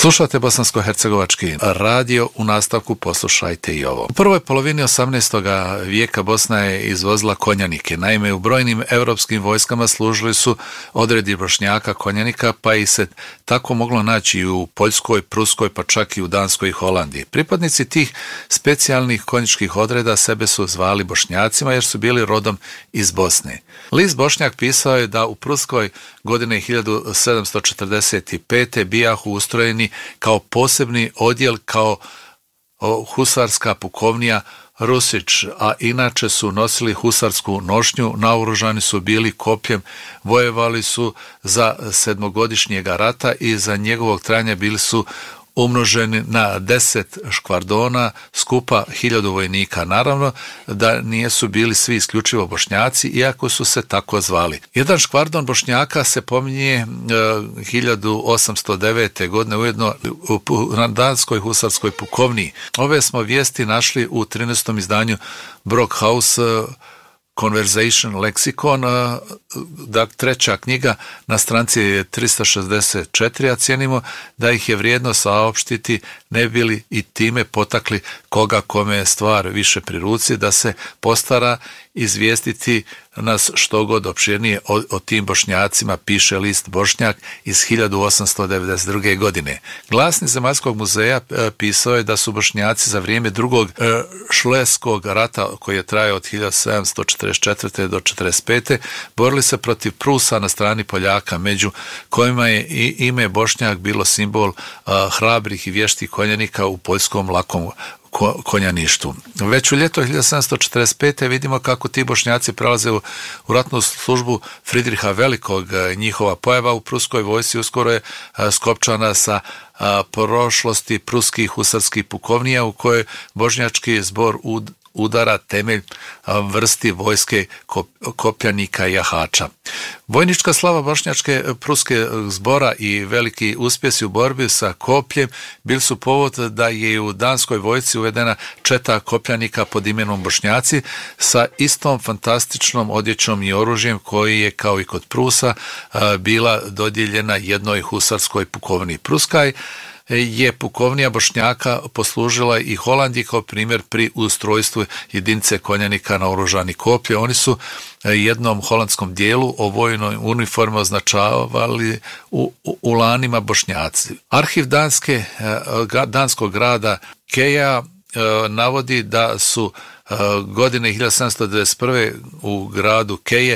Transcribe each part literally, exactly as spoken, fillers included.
Slušate bosansko-hercegovački radio, u nastavku poslušajte i ovo. U prvoj polovini osamnaestog vijeka Bosna je izvozila konjanike. Naime, u brojnim europskim vojskama služili su odredi Bošnjaka konjanika, pa i se tako moglo naći i u Poljskoj, Pruskoj, pa čak i u Danskoj i Holandiji. Pripadnici tih specijalnih konjičkih odreda sebe su zvali Bošnjacima jer su bili rodom iz Bosne. List Bošnjak pisao je da u Pruskoj godine hiljadu sedamsto četrdeset pete bijahu ustrojeni kao posebni odjel, kao husarska pukovnija Rusić, a inače su nosili husarsku nošnju, naoružani su bili kopljem, vojevali su za sedmogodišnjega rata i za njegovog trajanja bili su umnoženi na deset škvardona, skupa hiljadu vojnika. Naravno da nisu bili svi isključivo Bošnjaci, iako su se tako zvali. Jedan škvardon Bošnjaka se pominje e, hiljadu osamsto devete. godine ujedno u, u, na Danskoj husarskoj pukovniji. Ove smo vijesti našli u trinaestom izdanju Brockhaus Conversation Lexicon, da treća knjiga na stranci tristo šezdeset četiri, a cijenimo da ih je vrijedno saopštiti, ne bili i time potakli koga kome je stvar više pri ruci, da se postara izvijestiti nas što god opširnije o, o tim Bošnjacima, piše list Bošnjak iz hiljadu osamsto devedeset druge. godine. Glasnik Zemaljskog muzeja e, pisao je da su Bošnjaci za vrijeme drugog e, šleskog rata, koji je trajao od hiljadu sedamsto četrdeset četvrte. do četrdeset pete. borili se protiv Prusa na strani Poljaka, među kojima je i ime Bošnjak bilo simbol a, hrabrih i vještih konjanika u poljskom lakom konjaništvu. Već u ljeto hiljadu sedamsto četrdeset pete. vidimo kako ti Bošnjaci prelaze u, u ratnu službu Fridriha Velikog. Njihova pojava u pruskoj vojsci uskoro je a, skopčana sa a, prošlosti pruskih husarskih pukovnija, u kojoj bošnjački zbor ud udara temelj vrsti vojske kopljanika i jahača. Vojnička slava bošnjačke pruske zbora i veliki uspjesi u borbi sa kopljem bili su povod da je u danskoj vojsci uvedena četa kopljanika pod imenom Bošnjaci sa istom fantastičnom odjećom i oružjem koji je, kao i kod Prusa, bila dodijeljena jednoj husarskoj pukovniji. Pruskaj je pukovnija Bošnjaka poslužila i Holandiji kao primjer pri ustrojstvu jedinice konjanika na oružani koplje. Oni su jednom holandskom dijelu o vojnoj uniformi označavali u, u, u lanima Bošnjaci. Arhiv danske, danskog grada Keja navodi da su godine hiljadu sedamsto devedeset prve. u gradu Keje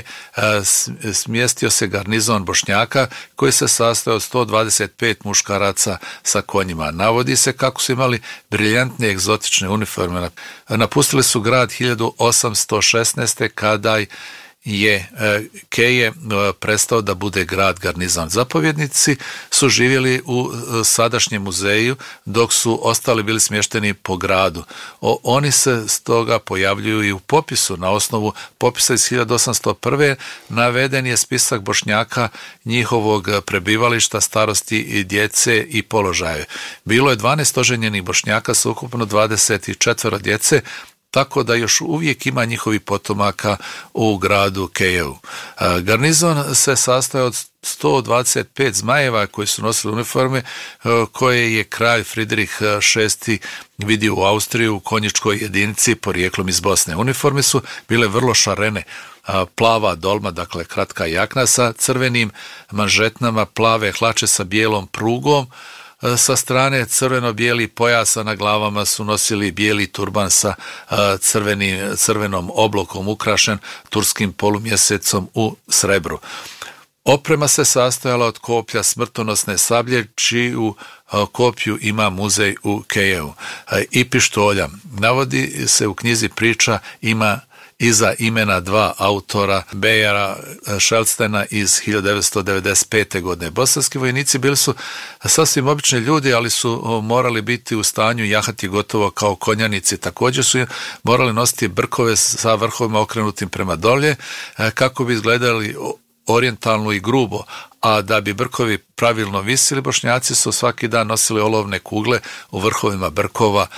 smjestio se garnizon Bošnjaka koji se sastojao od sto dvadeset pet muškaraca sa konjima. Navodi se kako su imali briljantne egzotične uniforme. Napustili su grad hiljadu osamsto šesnaeste. kada je Keje prestao da bude grad garnizon. Zapovjednici su živjeli u sadašnjem muzeju, dok su ostali bili smješteni po gradu. O, oni se stoga pojavljuju i u popisu. Na osnovu popisa iz hiljadu osamsto prve. naveden je spisak Bošnjaka, njihovog prebivališta, starosti i djece i položaje. Bilo je dvanaest oženjenih Bošnjaka sa ukupno dvadeset četiri djece, tako da još uvijek ima njihovi potomaka u gradu Kejevu. Garnizon se sastoje od sto dvadeset pet zmajeva koji su nosili uniforme koje je kralj Fridrih šesti vidio u Austriji u konjičkoj jedinici porijeklom iz Bosne. Uniforme su bile vrlo šarene. Plava dolma, dakle kratka jakna sa crvenim manžetnama, plave hlače sa bijelom prugom, sa strane crveno-bijeli pojasa, na glavama su nosili bijeli turban sa crveni, crvenom oblokom ukrašen turskim polumjesecom u srebru. Oprema se sastojala od koplja smrtonosne sablje, čiju kopiju ima muzej u Kejevu, i pištolja. Navodi se u knjizi priča, ima iza imena dva autora, Bejara Šelstena iz hiljadu devetsto devedeset pete. godine. Bosanski vojnici bili su sasvim obični ljudi, ali su morali biti u stanju jahati gotovo kao konjanici. Također su morali nositi brkove sa vrhovima okrenutim prema dolje, kako bi izgledali orijentalno i grubo, a da bi brkovi pravilno visili, Bošnjaci su svaki dan nosili olovne kugle u vrhovima brkova,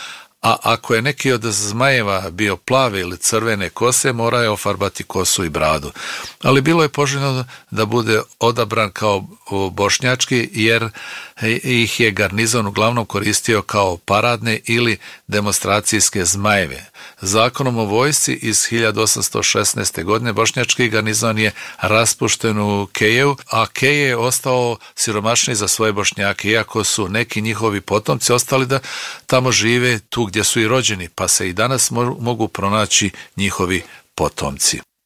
a ako je neki od zmajeva bio plave ili crvene kose, morao je ofarbati kosu i bradu. Ali bilo je poželjno da bude odabran kao bošnjački, jer ih je garnizon uglavnom koristio kao paradne ili demonstracijske zmajeve. Zakonom o vojsci iz hiljadu osamsto šesnaeste. godine bošnjački garnizon je raspušten u Kejevu, a Keje je ostao siromašniji za svoje Bošnjake, iako su neki njihovi potomci ostali da tamo žive tu gdje su i rođeni, pa se i danas mogu pronaći njihovi potomci.